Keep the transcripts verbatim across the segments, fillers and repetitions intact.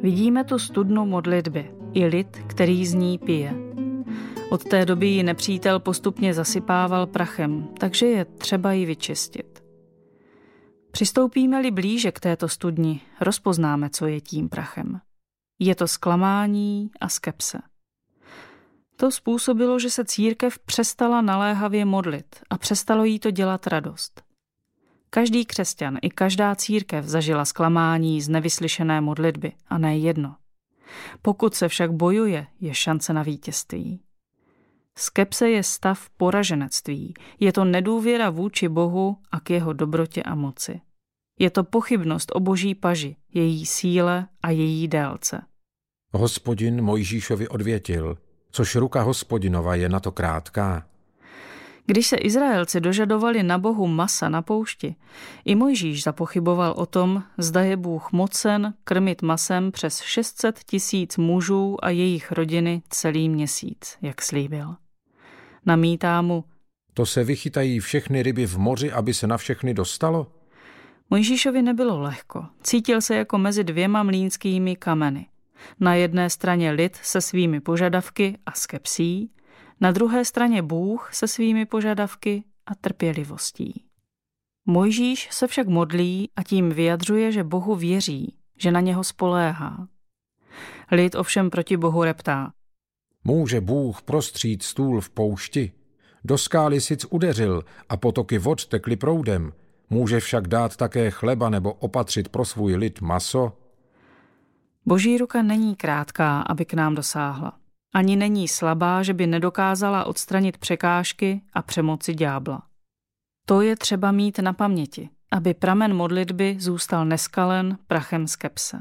Vidíme tu studnu modlitby i lid, který z ní pije. Od té doby ji nepřítel postupně zasypával prachem, takže je třeba ji vyčistit. Přistoupíme-li blíže k této studni, rozpoznáme, co je tím prachem. Je to zklamání a skepse. To způsobilo, že se církev přestala naléhavě modlit a přestalo jí to dělat radost. Každý křesťan i každá církev zažila zklamání z nevyslyšené modlitby a ne jedno. Pokud se však bojuje, je šance na vítězství. Skepse je stav poraženectví, je to nedůvěra vůči Bohu a k jeho dobrotě a moci. Je to pochybnost o boží paži, její síle a její délce. Hospodin Mojžíšovi odvětil, což ruka Hospodinova je na to krátká. Když se Izraelci dožadovali na Bohu masa na poušti, i Mojžíš zapochyboval o tom, zda je Bůh mocen krmit masem přes šest set tisíc mužů a jejich rodiny celý měsíc, jak slíbil. Namítá mu: To se vychytají všechny ryby v moři, aby se na všechny dostalo? Mojžíšovi nebylo lehko. Cítil se jako mezi dvěma mlýnskými kameny. Na jedné straně lid se svými požadavky a skepsí, na druhé straně Bůh se svými požadavky a trpělivostí. Mojžíš se však modlí a tím vyjadřuje, že Bohu věří, že na něho spoléhá. Lid ovšem proti Bohu reptá: Může Bůh prostřít stůl v poušti? Do skály sic udeřil a potoky vod tekly proudem. Může však dát také chleba nebo opatřit pro svůj lid maso? Boží ruka není krátká, aby k nám dosáhla. Ani není slabá, že by nedokázala odstranit překážky a přemoci ďábla. To je třeba mít na paměti, aby pramen modlitby zůstal neskalen prachem skepse.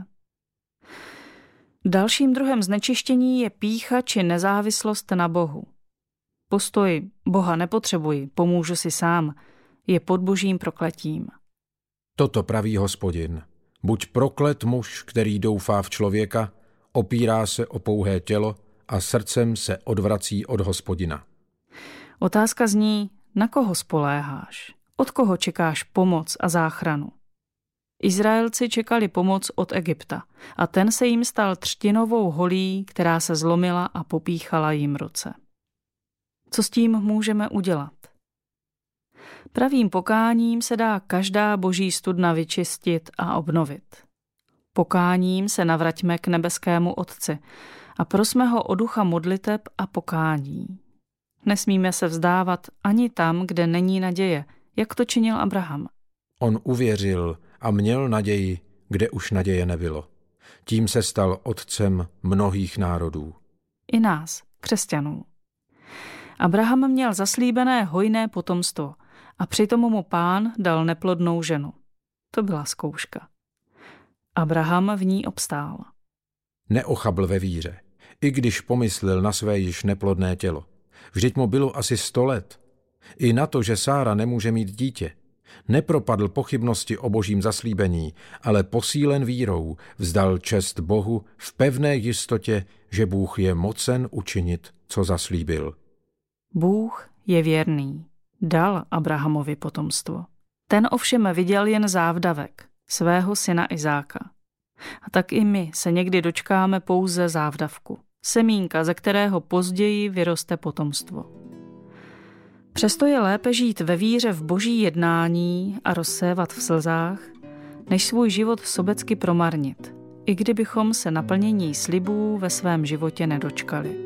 Dalším druhem znečištění je pýcha či nezávislost na Bohu. Postoj Boha nepotřebuji, pomůžu si sám, je pod božím prokletím. Toto praví Hospodin. Buď proklet muž, který doufá v člověka, opírá se o pouhé tělo a srdcem se odvrací od Hospodina. Otázka zní, na koho spoléháš? Od koho čekáš pomoc a záchranu? Izraelci čekali pomoc od Egypta a ten se jim stal třtinovou holí, která se zlomila a popíchala jim ruce. Co s tím můžeme udělat? Pravým pokáním se dá každá boží studna vyčistit a obnovit. Pokáním se navraťme k nebeskému Otci a prosme ho o ducha modliteb a pokání. Nesmíme se vzdávat ani tam, kde není naděje, jak to činil Abraham. On uvěřil a měl naději, kde už naděje nebylo. Tím se stal otcem mnohých národů. I nás, křesťanů. Abraham měl zaslíbené hojné potomstvo a přitom mu Pán dal neplodnou ženu. To byla zkouška. Abraham v ní obstál. Neochabl ve víře, i když pomyslel na své již neplodné tělo. Vždyť mu bylo asi sto let. I na to, že Sára nemůže mít dítě. Nepropadl pochybnosti o božím zaslíbení, ale posílen vírou vzdal čest Bohu v pevné jistotě, že Bůh je mocen učinit, co zaslíbil. Bůh je věrný. Dal Abrahamovi potomstvo. Ten ovšem viděl jen závdavek, svého syna Izáka. A tak i my se někdy dočkáme pouze závdavku, semínka, ze kterého později vyroste potomstvo. Přesto je lépe žít ve víře v boží jednání a rozsévat v slzách, než svůj život sobecky promarnit, i kdybychom se naplnění slibů ve svém životě nedočkali.